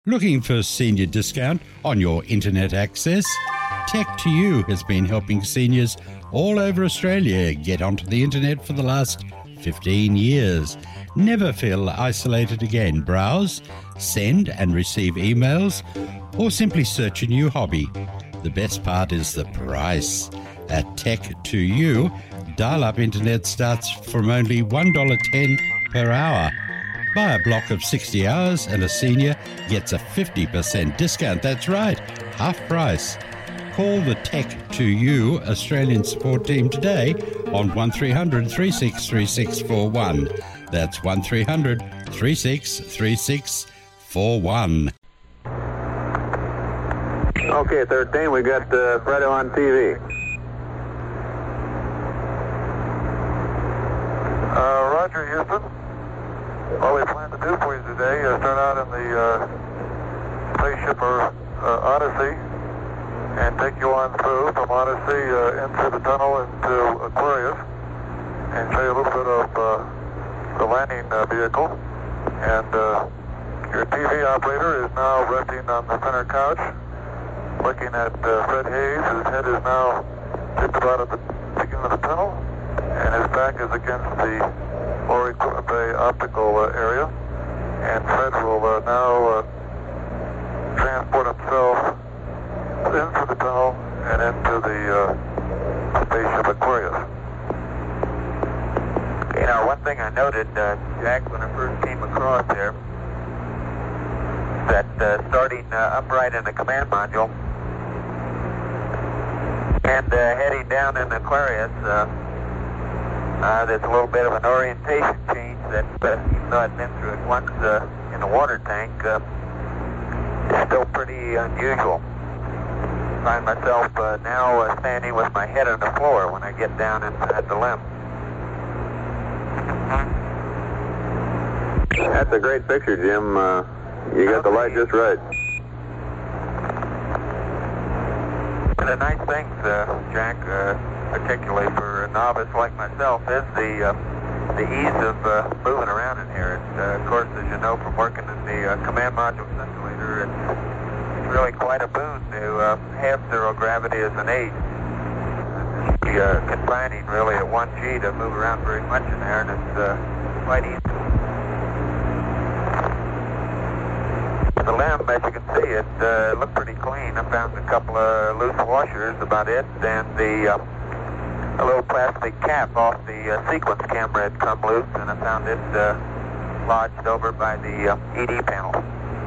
Looking for a senior discount on your internet access? Tech2U has been helping seniors all over Australia get onto the internet for the last 15 years. Never feel isolated again. Browse, send and receive emails, or simply search a new hobby. The best part is the price. At Tech2U, dial-up internet starts from only $1.10 per hour. Buy a block of 60 hours and a senior gets a 50% discount. That's right, half price. Call the Tech2U Australian support team today on 1300 363641. That's 1300 363641. Okay, 13, we got Fredo on TV. Roger, Houston. What we plan to do for you today is start out in the spaceship Odyssey and take you on through from Odyssey into the tunnel into Aquarius and show you a little bit of the landing vehicle. And your TV operator is now resting on the center couch, looking at Fred Hayes. His head is now just about at the beginning of the tunnel, and his back is against the lower equipment bay optical area. And Fred will now transport himself into the tunnel and into the spaceship Aquarius. You know, one thing I noted, Jack, when I first came across there, that starting upright in the command module and heading down in Aquarius, there's a little bit of an orientation change that, even though I'd been through it once in the water tank, is still pretty unusual. I find myself now standing with my head on the floor when I get down inside the limb. That's a great picture, Jim. You got the light just right. One of the nice things, Jack, particularly for a novice like myself, is the ease of moving around in here. It's, of course, as you know from working in the command module simulator, it's really quite a boon to have zero gravity as an aid. It's confining really at 1G to move around very much in there, and it's quite easy. The limb, as you can see, it looked pretty clean. I found a couple of loose washers, about it, and a little plastic cap off the sequence camera had come loose, and I found it lodged over by the ED panel.